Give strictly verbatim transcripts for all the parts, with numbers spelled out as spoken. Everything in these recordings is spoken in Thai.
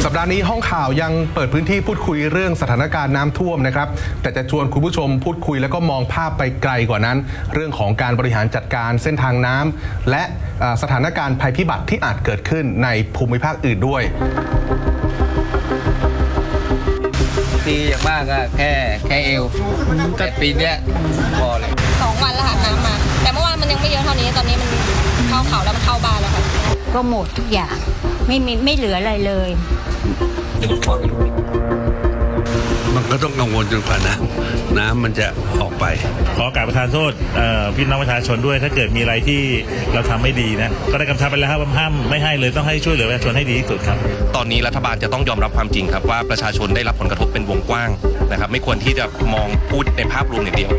สัปดาห์นี้ห้องข่าวยังเปิดพื้นที่พูดคุยเรื่องสถานการณ์น้ำท่วมนะครับแต่จะชวนคุณผู้ชมพูดคุยแล้วก็มองภาพไปไกลกว่านั้นเรื่องของการบริหารจัดการเส้นทางน้ำและสถานการณ์ภัยพิบัติที่อาจเกิดขึ้นในภูมิภาคอื่นด้วยปีอย่างมากก็แค่แค่เอวแต่ปีเนี้ยพอเลยสองวันแล้วค่ะน้ำมาแต่เมื่อวานมันยังไม่เยอะเท่านี้ตอนนี้มันเข้าเขาแล้วมันเข้าบ้านแล้วค่ะก็หมดทุกอย่างไม่มีไม่เหลืออะไรเลยมันก็ต้องกังวลจนกว่าน้ำน้ำมันจะออกไปขอกราบประทานโทษพี่น้องประชาชนด้วยถ้าเกิดมีอะไรที่เราทำไม่ดีนะก็ได้กำชับไปแล้วครับว่าห้ามไม่ให้เลยต้องให้ช่วยเหลือประชาชนให้ดีที่สุดครับตอนนี้รัฐบาลจะต้องยอมรับความจริงครับว่าประชาชนได้รับผลกระทบเป็นวงกว้างนะครับไม่ควรที่จะมองพูดในภาพรวมอย่างเดียว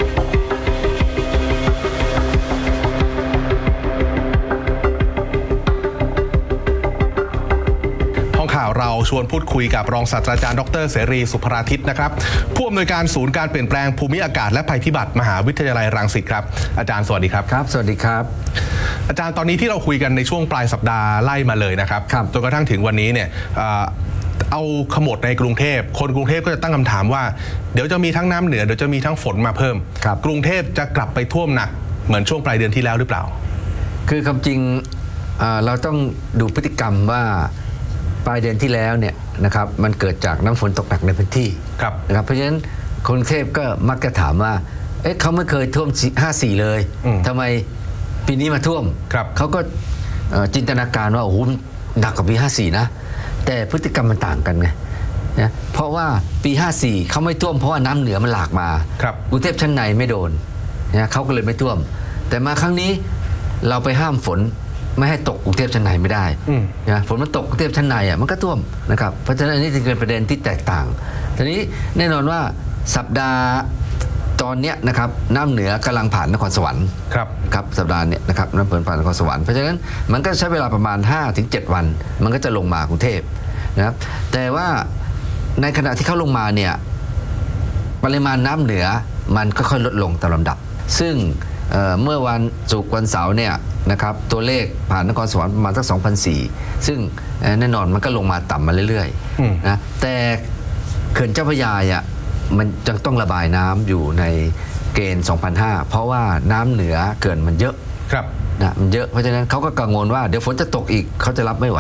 ข่าวเราชวนพูดคุยกับรองศาสตราจารย์ดรเสรีสุภราทิตนะครับผู้อำนวยการศูนย์การเปลี่ยนแปลงภูมิอากาศและภัยพิบัติมหาวิทยาลัยรังสิตครับอาจารย์สวัสดีครับครับสวัสดีครับอาจารย์ตอนนี้ที่เราคุยกันในช่วงปลายสัปดาห์ไล่มาเลยนะครับจนกระทั่งถึงวันนี้เนี่ยเอาขมวดในกรุงเทพคนกรุงเทพก็จะตั้งคำถามว่าเดี๋ยวจะมีทั้งน้ำเหนือเดี๋ยวจะมีทั้งฝนมาเพิ่มกรุงเทพจะกลับไปท่วมหนักเหมือนช่วงปลายเดือนที่แล้วหรือเปล่าคือความจริงเราต้องดูพฤติกรรมว่าปลายเดือนที่แล้วเนี่ยนะครับมันเกิดจากน้ำฝนตกหนักในพื้นที่นะครับเพราะฉะนั้นคนกรุงเทพก็มักจะถามว่าเอ๊ะเขาไม่เคยท่วมห้าสี่เลยทำไมปีนี้มาท่วมเขาก็จินตนาการว่าโอ้โหหนักกว่าปีห้าสี่นะแต่พฤติกรรมมันต่างกันไงนะเพราะว่าปีห้าสี่เขาไม่ท่วมเพราะว่าน้ำเหนือมันหลากมากรุงเทพชั้นในไม่โดนนะเขาก็เลยไม่ท่วมแต่มาครั้งนี้เราไปห้ามฝนไม่ให้ตกกรุงเทพชั้นในไม่ได้นะฝนมันตกกรุงเทพชั้นในอ่ะมันก็ท่วมนะครับเพราะฉะนั้นอันนี้จึงเป็นประเด็นที่แตกต่างทีนี้แน่นอนว่าสัปดาห์ตอนนี้นะครับน้ำเหนือกำลังผ่านนครสวรรค์ครับครับสัปดาห์นี้นะครับน้ำเหนือผ่านนครสวรรค์เพราะฉะนั้นมันก็ใช้เวลาประมาณ ห้าถึงเจ็ด วันมันก็จะลงมากรุงเทพนะครับแต่ว่าในขณะที่เขาลงมาเนี่ยปริมาณน้ำเหนือมันก็ค่อยลดลงตามลำดับซึ่งเ, เมื่อวันศุกร์วันเสาร์เนี่ยนะครับตัวเลขผ่านนครสวรรค์ประมาณสัก สองพันสี่ร้อย ซึ่งแน่นอนมันก็ลงมาต่ำมาเรื่อยๆนะแต่เขื่อนเจ้าพระยาอ่ะมันยังต้องระบายน้ำอยู่ในเกณฑ์ สองพันห้าร้อย เพราะว่าน้ำเหนือเขื่อนมันเยอะนะมันเยอะเพราะฉะนั้นเขาก็กังวลว่าเดี๋ยวฝนจะตกอีกเขาจะรับไม่ไหว